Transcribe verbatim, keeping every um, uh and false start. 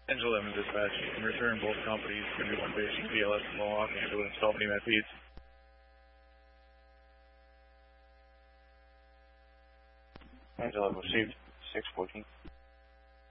Angel eleven dispatch, you can return both companies for new one basic B L S in Mohawk and to install new M Ps. Angel eleven received, six fourteen.